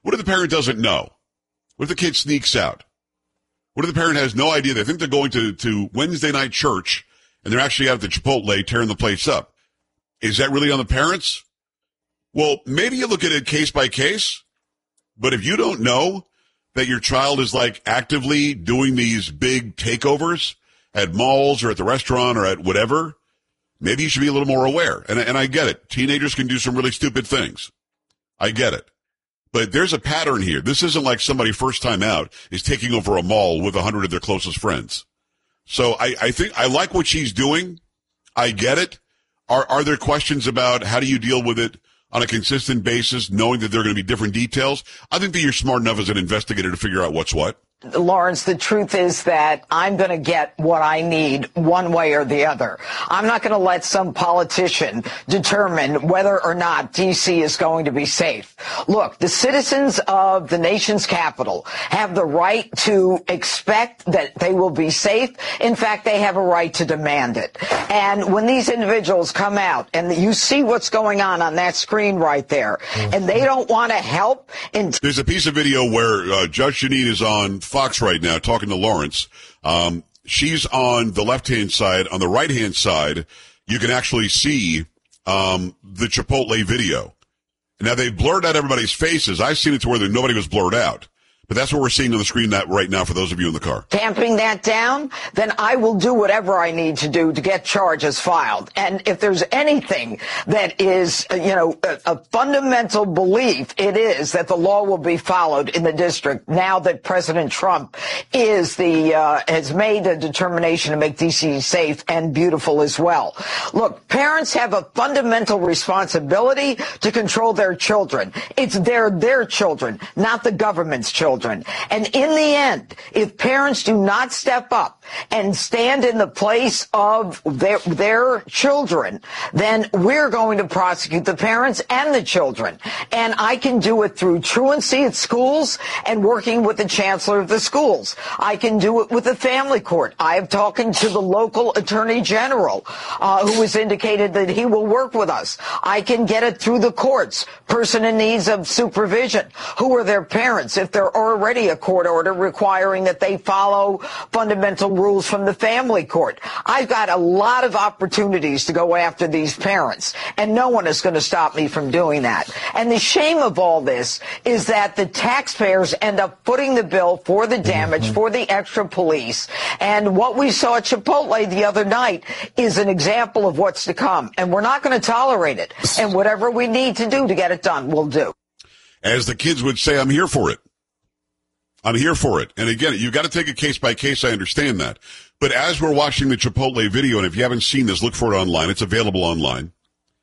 What if the parent doesn't know? What if the kid sneaks out? What if the parent has no idea? They think they're going to Wednesday night church, and they're actually out at the Chipotle tearing the place up. Is that really on the parents? Well, maybe you look at it case by case, but if you don't know that your child is like actively doing these big takeovers at malls or at the restaurant or at whatever, maybe you should be a little more aware. And I get it. Teenagers can do some really stupid things. I get it. But there's a pattern here. This isn't like somebody first time out is taking over a mall with 100 of their closest friends. So I think I like what she's doing. I get it. Are there questions about how do you deal with it on a consistent basis, knowing that there are going to be different details? I think that you're smart enough as an investigator to figure out what's what. Lawrence, the truth is that I'm going to get what I need one way or the other. I'm not going to let some politician determine whether or not D.C. is going to be safe. Look, the citizens of the nation's capital have the right to expect that they will be safe. In fact, they have a right to demand it. And when these individuals come out and you see what's going on that screen right there, and they don't want to help. There's a piece of video where Judge Jeanine is on Fox right now talking to Lawrence. She's on the left-hand side. On the right-hand side, you can actually see the Chipotle video. Now, they've blurred out everybody's faces. I've seen it to where nobody was blurred out. But that's what we're seeing on the screen right now for those of you in the car. Tamping that down, then I will do whatever I need to do to get charges filed. And if there's anything that is, a fundamental belief, it is that the law will be followed in the district now that President Trump has made a determination to make D.C. safe and beautiful as well. Look, parents have a fundamental responsibility to control their children. It's their children, not the government's children. And in the end, if parents do not step up and stand in the place of their children, then we're going to prosecute the parents and the children. And I can do it through truancy at schools and working with the chancellor of the schools. I can do it with the family court. I have talking to the local attorney general, who has indicated that he will work with us. I can get it through the courts. Person in need of supervision. Who are their parents? If they're already a court order requiring that they follow fundamental rules from the family court. I've got a lot of opportunities to go after these parents, and no one is going to stop me from doing that. And the shame of all this is that the taxpayers end up footing the bill for the damage, for the extra police. And what we saw at Chipotle the other night is an example of what's to come. And we're not going to tolerate it. And whatever we need to do to get it done, we'll do. As the kids would say, I'm here for it. I'm here for it. And again, you've got to take it case by case. I understand that. But as we're watching the Chipotle video, and if you haven't seen this, look for it online. It's available online.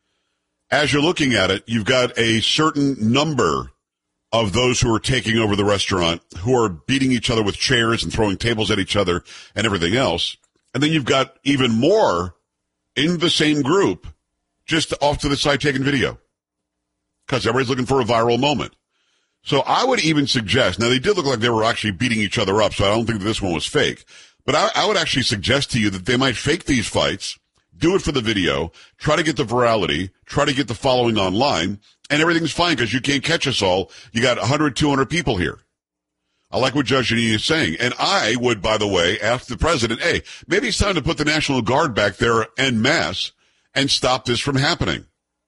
As you're looking at it, you've got a certain number of those who are taking over the restaurant, who are beating each other with chairs and throwing tables at each other and everything else. And then you've got even more in the same group just off to the side taking video because everybody's looking for a viral moment. So I would even suggest, now they did look like they were actually beating each other up, so I don't think that this one was fake. But I would actually suggest to you that they might fake these fights, do it for the video, try to get the virality, try to get the following online, and everything's fine because you can't catch us all. You got 100, 200 people here. I like what Judge Jeanine is saying. And I would, by the way, ask the president, hey, maybe it's time to put the National Guard back there en masse and stop this from happening.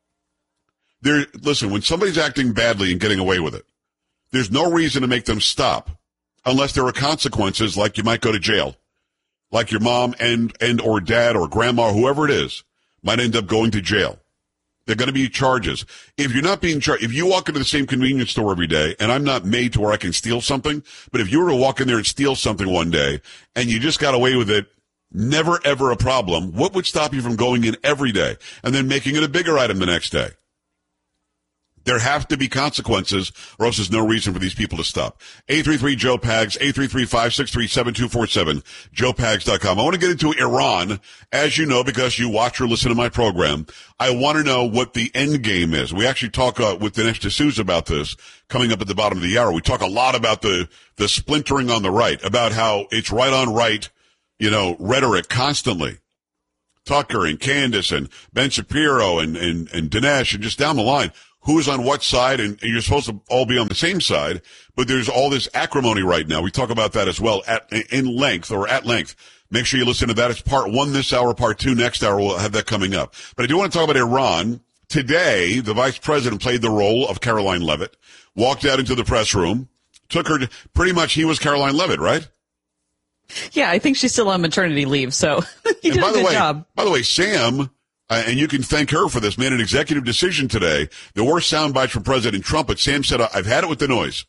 Listen, when somebody's acting badly and getting away with it, there's no reason to make them stop unless there are consequences, like you might go to jail, like your mom and or dad or grandma, or whoever it is, might end up going to jail. There are going to be charges. If you're not being charged, if you walk into the same convenience store every day, and I'm not made to where I can steal something, but if you were to walk in there and steal something one day and you just got away with it, never ever a problem, what would stop you from going in every day and then making it a bigger item the next day? There have to be consequences, or else there's no reason for these people to stop. 833-JOE-PAGS, 833-563-7247, joepags.com. I want to get into Iran, as you know, because you watch or listen to my program. I want to know what the end game is. We actually talk with Dinesh D'Souza about this coming up at the bottom of the hour. We talk a lot about the splintering on the right, about how it's right on right, rhetoric constantly. Tucker and Candace and Ben Shapiro and Dinesh and just down the line. who's on what side, and you're supposed to all be on the same side, but there's all this acrimony right now. We talk about that as well at length. Make sure you listen to that. It's part 1 this hour, part 2 next hour. We'll have that coming up. But I do want to talk about Iran. Today, the vice president played the role of Caroline Leavitt, walked out into the press room, took her to, pretty much he was Caroline Leavitt, right? Yeah, I think she's still on maternity leave, so he did a good job. By the way, Sam, and you can thank her for this, made an executive decision today. There were sound bites from President Trump, but Sam said, I've had it with the noise.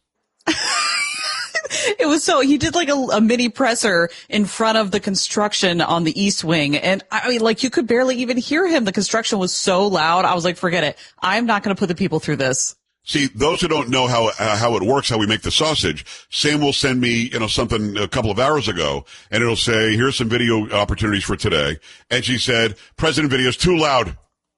It was he did like a mini presser in front of the construction on the East Wing. And I mean, like, you could barely even hear him. The construction was so loud. I was like, forget it. I'm not going to put the people through this. See, those who don't know how it works, how we make the sausage, Sam will send me, something a couple of hours ago, and it'll say, here's some video opportunities for today. And she said, President video's too loud.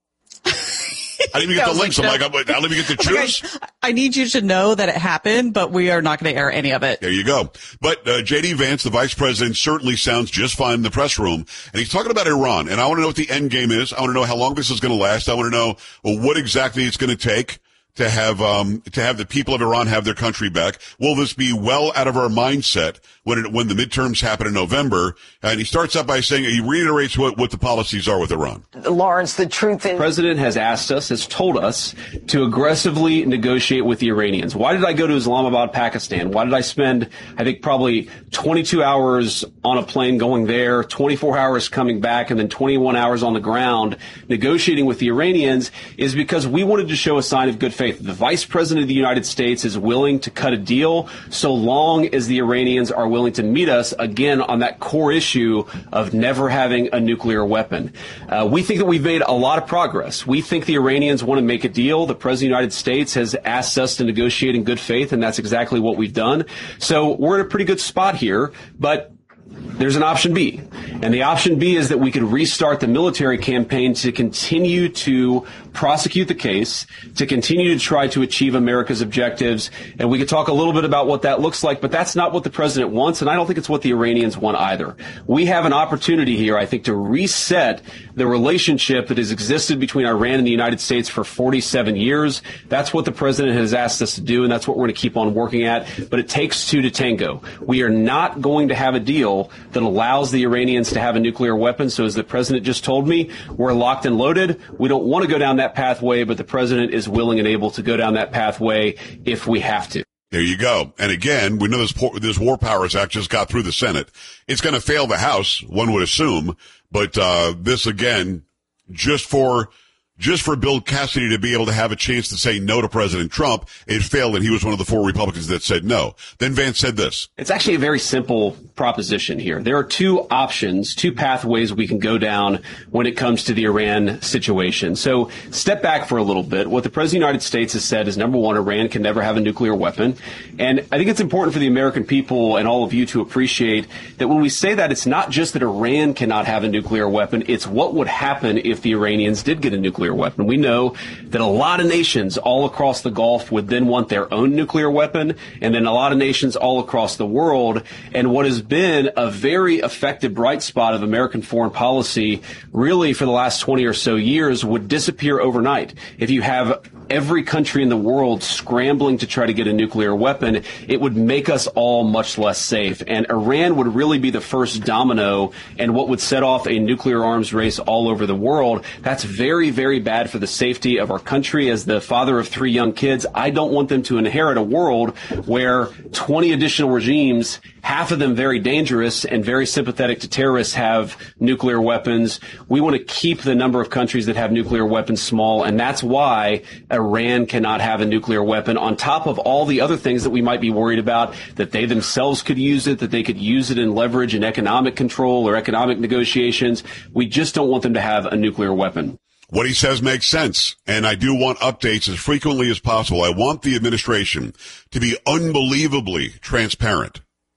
I didn't even get the links. I'm like, I didn't even get to choose. I need you to know that it happened, but we are not going to air any of it. There you go. But J.D. Vance, the vice president, certainly sounds just fine in the press room. And he's talking about Iran. And I want to know what the end game is. I want to know how long this is going to last. I want to know what exactly it's going to take to have the people of Iran have their country back. Will this be well out of our mindset when the midterms happen in November? And he starts out by saying, he reiterates what the policies are with Iran. Lawrence, the truth is, the president has told us to aggressively negotiate with the Iranians. Why did I go to Islamabad, Pakistan? Why did I spend, I think, probably 22 hours on a plane going there, 24 hours coming back, and then 21 hours on the ground negotiating with the Iranians? Is because we wanted to show a sign of good faith. The vice president of the United States is willing to cut a deal so long as the Iranians are willing to meet us again on that core issue of never having a nuclear weapon. We think that we've made a lot of progress. We think the Iranians want to make a deal. The president of the United States has asked us to negotiate in good faith, and that's exactly what we've done. So we're in a pretty good spot here, but there's an option B. And the option B is that we could restart the military campaign to continue to prosecute the case, to continue to try to achieve America's objectives. And we could talk a little bit about what that looks like, but that's not what the president wants, and I don't think it's what the Iranians want either. We have an opportunity here, I think, to reset the relationship that has existed between Iran and the United States for 47 years. That's what the president has asked us to do, and that's what we're going to keep on working at. But it takes two to tango. We are not going to have a deal that allows the Iranians to have a nuclear weapon. So as the president just told me, we're locked and loaded. We don't want to go down that pathway, but the president is willing and able to go down that pathway if we have to. There you go. And again, we know this War Powers Act just got through the Senate. It's going to fail the House, one would assume. But this, again, just for Bill Cassidy to be able to have a chance to say no to President Trump, it failed, and he was one of the 4 Republicans that said no. Then Vance said this. It's actually a very simple proposition here. There are two options, two pathways we can go down when it comes to the Iran situation. So step back for a little bit. What the President of the United States has said is, number one, Iran can never have a nuclear weapon. And I think it's important for the American people and all of you to appreciate that when we say that, it's not just that Iran cannot have a nuclear weapon. It's what would happen if the Iranians did get a nuclear weapon. We know that a lot of nations all across the Gulf would then want their own nuclear weapon, and then a lot of nations all across the world. And what has been a very effective bright spot of American foreign policy really for the last 20 or so years would disappear overnight. If you have every country in the world scrambling to try to get a nuclear weapon, it would make us all much less safe. And Iran would really be the first domino and what would set off a nuclear arms race all over the world. That's very, very bad for the safety of our country. As the father of 3 young kids, I don't want them to inherit a world where 20 additional regimes, half of them very dangerous and very sympathetic to terrorists, have nuclear weapons. We want to keep the number of countries that have nuclear weapons small, and that's why Iran cannot have a nuclear weapon, on top of all the other things that we might be worried about, that they themselves could use it, that they could use it in leverage and economic control or economic negotiations. We just don't want them to have a nuclear weapon. What he says makes sense, and I do want updates as frequently as possible. I want the administration to be unbelievably transparent.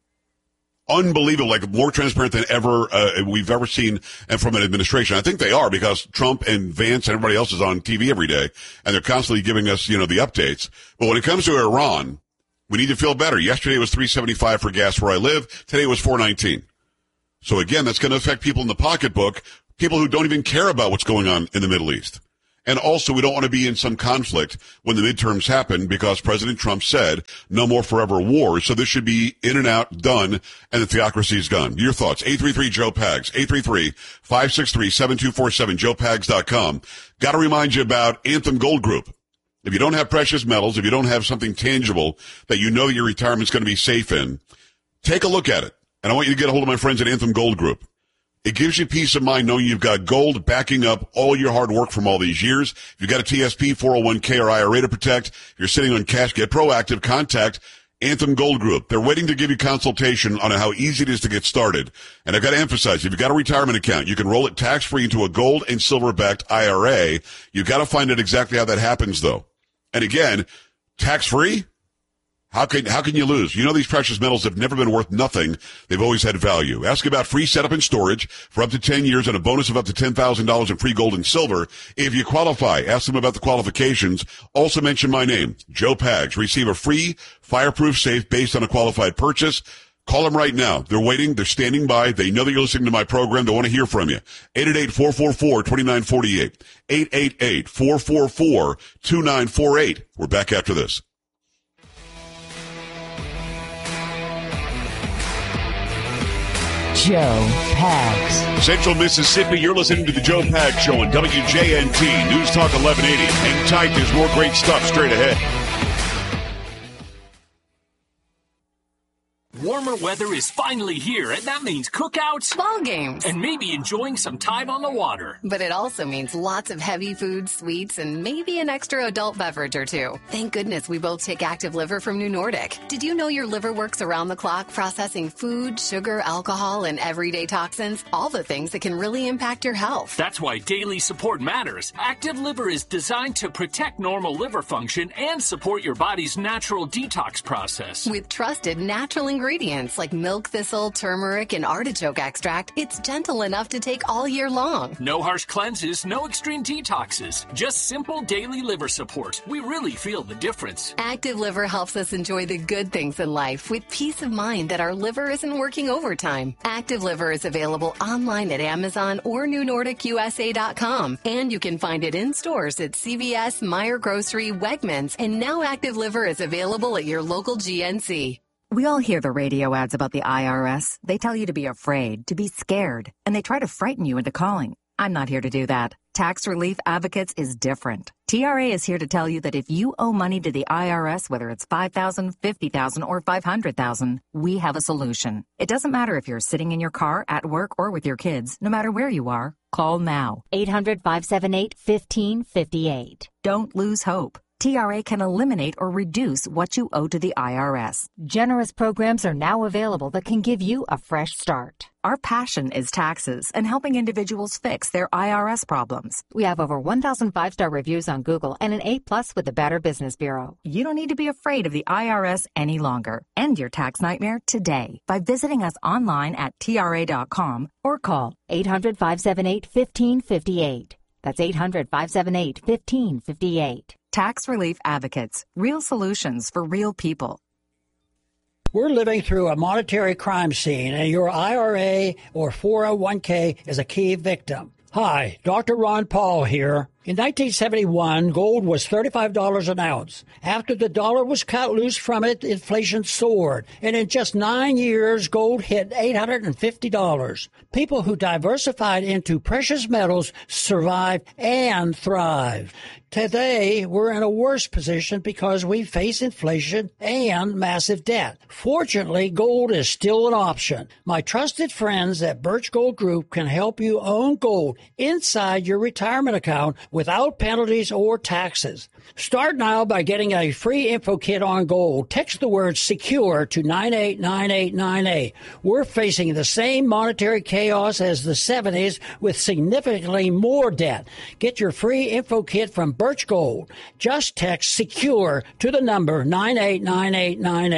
Unbelievable, like more transparent than ever we've ever seen from an administration. I think they are, because Trump and Vance and everybody else is on TV every day, and they're constantly giving us, the updates. But when it comes to Iran, we need to feel better. Yesterday it was $3.75 for gas where I live. Today it was $4.19. So again, that's going to affect people in the pocketbook, people who don't even care about what's going on in the Middle East. And also, we don't want to be in some conflict when the midterms happen because President Trump said no more forever wars. So this should be in and out, done, and the theocracy is gone. Your thoughts? 833-JOE-PAGS, 833-563-7247, joepags.com. Got to remind you about Anthem Gold Group. If you don't have precious metals, if you don't have something tangible that you know your retirement's going to be safe in, take a look at it. And I want you to get a hold of my friends at Anthem Gold Group. It gives you peace of mind knowing you've got gold backing up all your hard work from all these years. If you've got a TSP, 401k, or IRA to protect, if you're sitting on cash, get proactive, contact Anthem Gold Group. They're waiting to give you consultation on how easy it is to get started. And I've got to emphasize, if you've got a retirement account, you can roll it tax-free into a gold and silver-backed IRA. You've got to find out exactly how that happens, though. And again, tax-free? How can you lose? You know these precious metals have never been worth nothing. They've always had value. Ask about free setup and storage for up to 10 years and a bonus of up to $10,000 in free gold and silver. If you qualify, ask them about the qualifications. Also mention my name, Joe Pags. Receive a free fireproof safe based on a qualified purchase. Call them right now. They're waiting. They're standing by. They know that you're listening to my program. They want to hear from you. 888-444-2948. 888-444-2948. We're back after this. Joe Pags. Central Mississippi, you're listening to the Joe Pags Show on WJNT, News Talk 1180. Hang tight, there's more great stuff straight ahead. Warmer weather is finally here, and that means cookouts, ball games, and maybe enjoying some time on the water. But it also means lots of heavy food, sweets, and maybe an extra adult beverage or two. Thank goodness we both take Active Liver from New Nordic. Did you know your liver works around the clock processing food, sugar, alcohol, and everyday toxins? All the things that can really impact your health. That's why daily support matters. Active Liver is designed to protect normal liver function and support your body's natural detox process. With trusted natural ingredients like milk thistle, turmeric, and artichoke extract, it's gentle enough to take all year long. No harsh cleanses, no extreme detoxes. Just simple daily liver support. We really feel the difference. Active Liver helps us enjoy the good things in life with peace of mind that our liver isn't working overtime. Active Liver is available online at Amazon or NewNordicUSA.com. And you can find it in stores at CVS, Meijer Grocery, Wegmans, and now Active Liver is available at your local GNC. We all hear the radio ads about the IRS. They tell you to be afraid, to be scared, and they try to frighten you into calling. I'm not here to do that. Tax Relief Advocates is different. TRA is here to tell you that if you owe money to the IRS, whether it's $5,000, $50,000, or $500,000, we have a solution. It doesn't matter if you're sitting in your car, at work, or with your kids. No matter where you are, call now. 800-578-1558. Don't lose hope. TRA can eliminate or reduce what you owe to the IRS. Generous programs are now available that can give you a fresh start. Our passion is taxes and helping individuals fix their IRS problems. We have over 1,000 5-star reviews on Google and an A+ with the Better Business Bureau. You don't need to be afraid of the IRS any longer. End your tax nightmare today by visiting us online at TRA.com or call 800-578-1558. That's 800-578-1558. Tax Relief Advocates. Real solutions for real people. We're living through a monetary crime scene, and your IRA or 401k is a key victim. Hi, Dr. Ron Paul here. In 1971, gold was $35 an ounce. After the dollar was cut loose from it, inflation soared. And in just 9 years, gold hit $850. People who diversified into precious metals survived and thrived. Today, we're in a worse position because we face inflation and massive debt. Fortunately, gold is still an option. My trusted friends at Birch Gold Group can help you own gold inside your retirement account without penalties or taxes. Start now by getting a free info kit on gold. Text the word SECURE to 989898. We're facing the same monetary chaos as the 70s with significantly more debt. Get your free info kit from Birch Gold. Just text SECURE to the number 989898.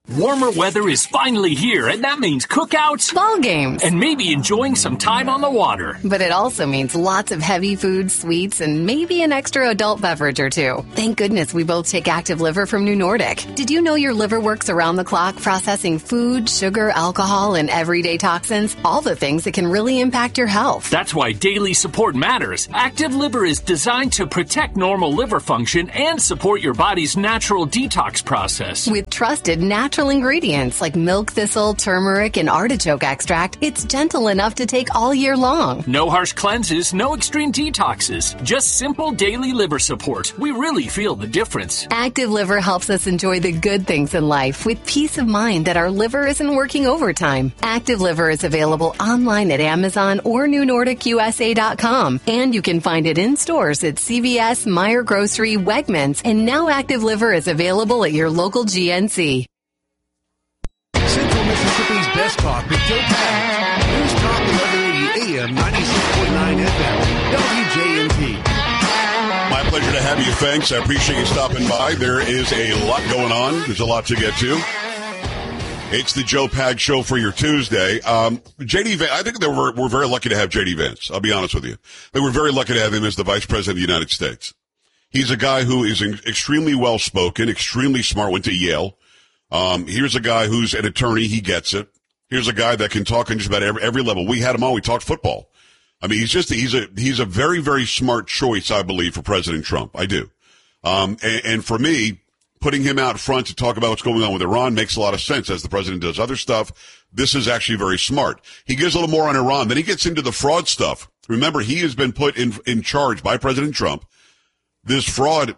Warmer weather is finally here, and that means cookouts, ball games, and maybe enjoying some time on the water. But it also means lots of heavy food, sweets, and maybe an extra adult beverage or two. Thank goodness we both take Active Liver from New Nordic. Did you know your liver works around the clock processing food, sugar, alcohol, and everyday toxins? All the things that can really impact your health. That's why daily support matters. Active Liver is designed to protect normal liver function and support your body's natural detox process. With trusted natural ingredients like milk thistle, turmeric, and artichoke extract, it's gentle enough to take all year long. No harsh cleanses, no extreme detoxes, just simple daily liver support. We really feel the difference. Active Liver helps us enjoy the good things in life with peace of mind that our liver isn't working overtime. Active Liver is available online at Amazon or NewNordicUSA.com, and you can find it in stores at CVS, Meijer Grocery, Wegmans, and now Active Liver is available at your local GNC. Central Mississippi's best talk with Joe Pags. News Talk 1180 AM 96.9 FM WJNT. My pleasure to have you. Thanks. I appreciate you stopping by. There is a lot going on. There's a lot to get to. It's the Joe Pags Show for your Tuesday. J.D. Vance, I think that we're very lucky to have J.D. Vance. I'll be honest with you. They were very lucky to have him as the Vice President of the United States. He's a guy who is extremely well-spoken, extremely smart, went to Yale. Here's a guy who's an attorney. He gets it. Here's a guy that can talk on just about every level. We had him on. We talked football. I mean, he's a very, very smart choice, I believe, for President Trump. I do. And for me, putting him out front to talk about what's going on with Iran makes a lot of sense as the president does other stuff. This is actually very smart. He gives a little more on Iran. Then he gets into the fraud stuff. Remember, he has been put in charge by President Trump. This fraud,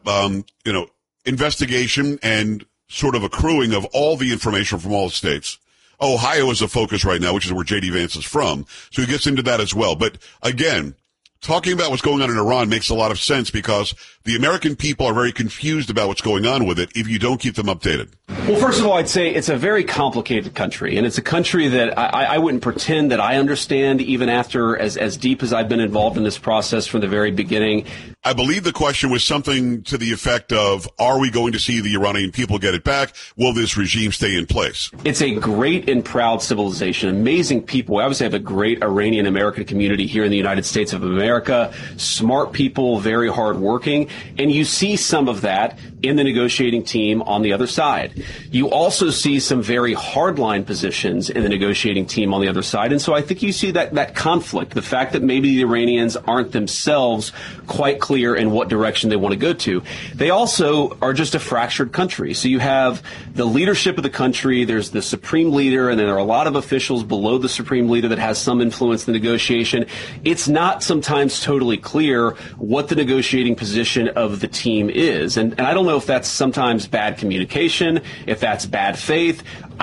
investigation and sort of accruing of all the information from all the states. Ohio is a focus right now, which is where J.D. Vance is from. So he gets into that as well. But again, talking about what's going on in Iran makes a lot of sense because the American people are very confused about what's going on with it if you don't keep them updated. Well, first of all, I'd say it's a very complicated country, and it's a country that I wouldn't pretend that I understand even after as deep as I've been involved in this process from the very beginning. I believe the question was something to the effect of, are we going to see the Iranian people get it back? Will this regime stay in place? It's a great and proud civilization, amazing people. We obviously have a great Iranian American community here in the United States of America, smart people, very hardworking, and you see some of that in the negotiating team on the other side. You also see some very hardline positions in the negotiating team on the other side, and so I think you see that conflict, the fact that maybe the Iranians aren't themselves quite clear in what direction they want to go to. They also are just a fractured country. So you have the leadership of the country, there's the supreme leader, and then there are a lot of officials below the supreme leader that has some influence in the negotiation. It's not sometimes totally clear what the negotiating position of the team is. And I don't know if that's sometimes bad communication, if that's bad faith.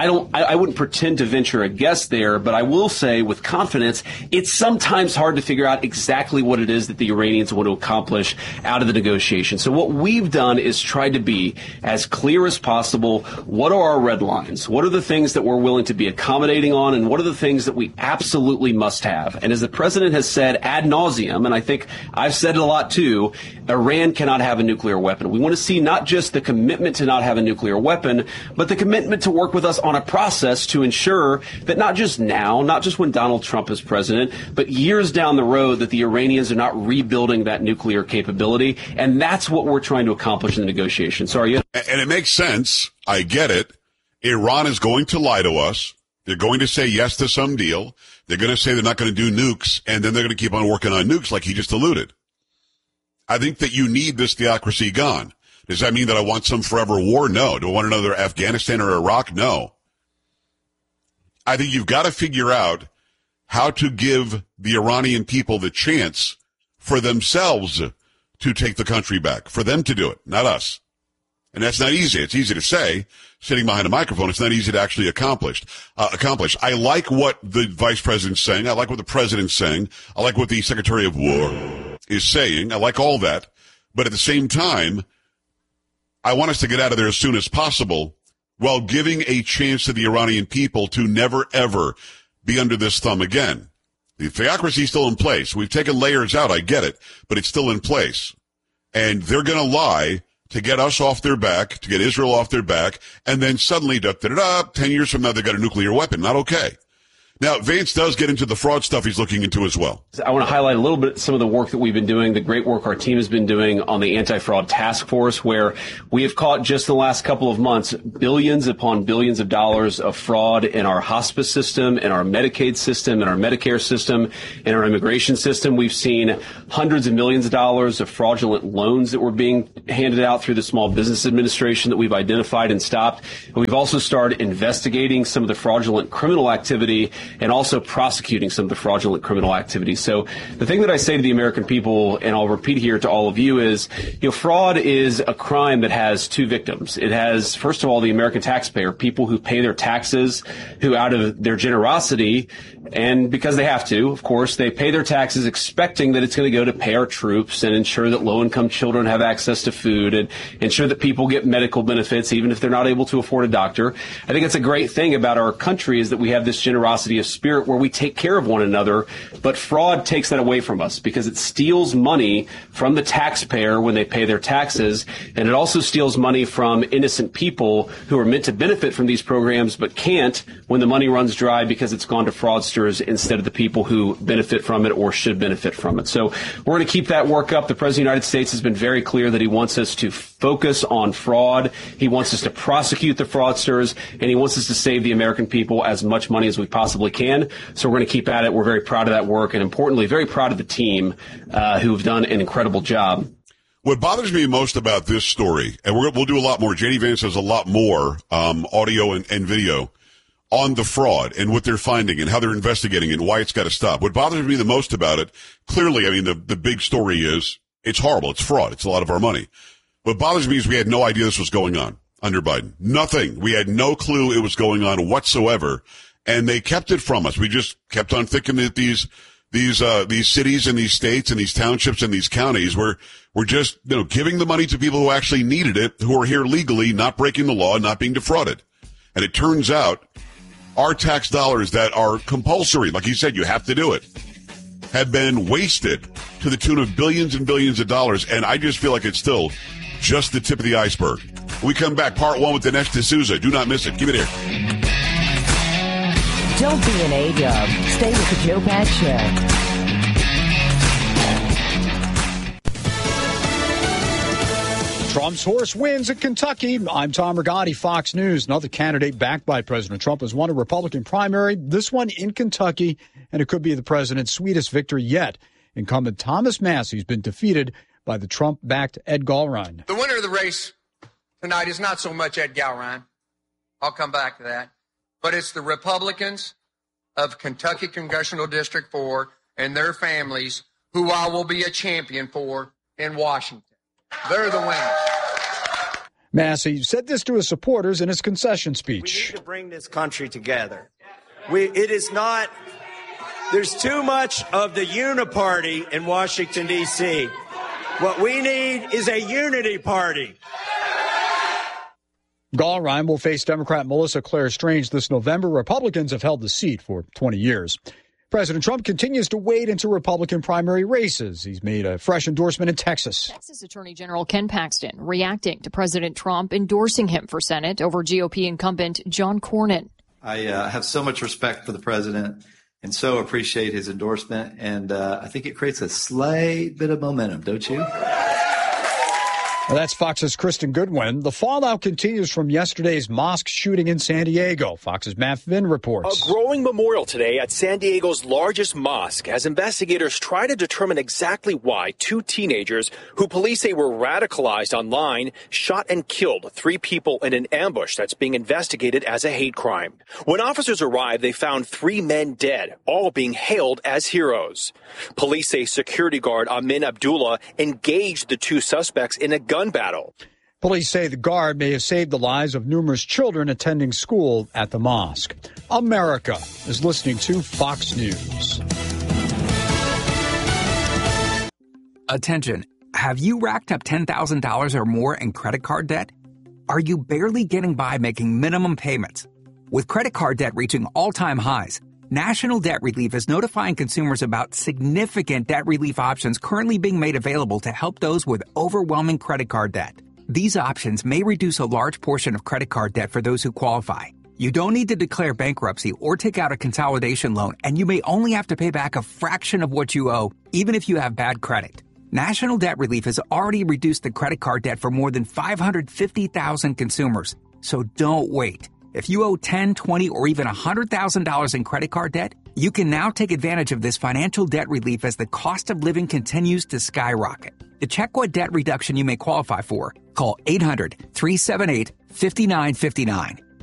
I wouldn't pretend to venture a guess there, but I will say with confidence, it's sometimes hard to figure out exactly what it is that the Iranians want to accomplish out of the negotiation. So what we've done is try to be as clear as possible. What are our red lines? What are the things that we're willing to be accommodating on? And what are the things that we absolutely must have? And as the president has said ad nauseum, and I think I've said it a lot too, Iran cannot have a nuclear weapon. We want to see not just the commitment to not have a nuclear weapon, but the commitment to work with us on a process to ensure that not just now, not just when Donald Trump is president, but years down the road that the Iranians are not rebuilding that nuclear capability. And that's what we're trying to accomplish in the negotiation. Sorry. And it makes sense. I get it. Iran is going to lie to us. They're going to say yes to some deal. They're going to say they're not going to do nukes, and then they're going to keep on working on nukes like he just alluded. I think that you need this theocracy gone. Does that mean that I want some forever war? No. Do I want another Afghanistan or Iraq? No. I think you've got to figure out how to give the Iranian people the chance for themselves to take the country back, for them to do it, not us. And that's not easy. It's easy to say, sitting behind a microphone. It's not easy to actually accomplish. I like what the vice president's saying. I like what the president's saying. I like what the Secretary of War is saying. I like all that. But at the same time, I want us to get out of there as soon as possible while giving a chance to the Iranian people to never, ever be under this thumb again. The theocracy is still in place. We've taken layers out. I get it, but it's still in place. And they're going to lie to get us off their back, to get Israel off their back, and then suddenly, 10 years from now, they got a nuclear weapon. Not okay. Now, Vance does get into the fraud stuff he's looking into as well. I want to highlight a little bit some of the work that we've been doing, the great work our team has been doing on the anti-fraud task force, where we have caught just in the last couple of months billions upon billions of dollars of fraud in our hospice system, in our Medicaid system, in our Medicare system, in our immigration system. We've seen hundreds of millions of dollars of fraudulent loans that were being handed out through the Small Business Administration that we've identified and stopped. And we've also started investigating some of the fraudulent criminal activity and also prosecuting some of the fraudulent criminal activity. So the thing that I say to the American people, and I'll repeat here to all of you, is, fraud is a crime that has two victims. It has, first of all, the American taxpayer, people who pay their taxes, who out of their generosity, and because they have to, of course, they pay their taxes expecting that it's going to go to pay our troops and ensure that low-income children have access to food and ensure that people get medical benefits even if they're not able to afford a doctor. I think it's a great thing about our country is that we have this generosity of spirit where we take care of one another, but fraud takes that away from us because it steals money from the taxpayer when they pay their taxes, and it also steals money from innocent people who are meant to benefit from these programs but can't when the money runs dry because it's gone to fraudsters instead of the people who benefit from it or should benefit from it. So we're going to keep that work up. The President of the United States has been very clear that he wants us to focus on fraud. He wants us to prosecute the fraudsters, and he wants us to save the American people as much money as we possibly can. So we're going to keep at it. We're very proud of that work, and importantly, very proud of the team who've done an incredible job. What bothers me most about this story, and we'll do a lot more, J.D. Vance has a lot more audio and video on the fraud and what they're finding and how they're investigating and why it's got to stop. What bothers me the most about it, clearly, I mean, the big story is it's horrible. It's fraud. It's a lot of our money. What bothers me is we had no idea this was going on under Biden. Nothing. We had no clue it was going on whatsoever. And they kept it from us. We just kept on thinking that these cities and these states and these townships and these counties were just, giving the money to people who actually needed it, who are here legally, not breaking the law, not being defrauded. And it turns out our tax dollars that are compulsory, like you said, you have to do it, have been wasted to the tune of billions and billions of dollars. And I just feel like it's still just the tip of the iceberg. When we come back, part one with Dinesh D'Souza. Do not miss it. Give it here. Don't be an A-dub. Stay with the Joe Pags Show. Trump's horse wins in Kentucky. I'm Tom Rigotti, Fox News. Another candidate backed by President Trump has won a Republican primary, this one in Kentucky, and it could be the president's sweetest victory yet. Incumbent Thomas Massey's been defeated by the Trump-backed Ed Gallrein. The winner of the race tonight is not so much Ed Gallrein. I'll come back to that. But it's the Republicans of Kentucky Congressional District 4 and their families who I will be a champion for in Washington. They're the winners. Massey said this to his supporters in his concession speech. We need to bring this country together. There's too much of the uniparty in Washington, D.C. What we need is a unity party. Gallrein will face Democrat Melissa Claire Strange this November. Republicans have held the seat for 20 years. President Trump continues to wade into Republican primary races. He's made a fresh endorsement in Texas. Texas Attorney General Ken Paxton reacting to President Trump endorsing him for Senate over GOP incumbent John Cornyn. I have so much respect for the president and so appreciate his endorsement. And I think it creates a slight bit of momentum, don't you? Well, that's Fox's Kristen Goodwin. The fallout continues from yesterday's mosque shooting in San Diego. Fox's Matt Finn reports. A growing memorial today at San Diego's largest mosque as investigators try to determine exactly why two teenagers who police say were radicalized online shot and killed 3 people in an ambush that's being investigated as a hate crime. When officers arrived, they found 3 men dead, all being hailed as heroes. Police say security guard Amin Abdullah engaged the 2 suspects in a gun battle. Police say the guard may have saved the lives of numerous children attending school at the mosque. America is listening to Fox News. Attention. Have you racked up $10,000 or more in credit card debt? Are you barely getting by making minimum payments? With credit card debt reaching all-time highs, National Debt Relief is notifying consumers about significant debt relief options currently being made available to help those with overwhelming credit card debt. These options may reduce a large portion of credit card debt for those who qualify. You don't need to declare bankruptcy or take out a consolidation loan, and you may only have to pay back a fraction of what you owe, even if you have bad credit. National Debt Relief has already reduced the credit card debt for more than 550,000 consumers. So don't wait. If you owe $10,000, $20,000, or even $100,000 in credit card debt, you can now take advantage of this financial debt relief as the cost of living continues to skyrocket. To check what debt reduction you may qualify for, call 800-378-5959.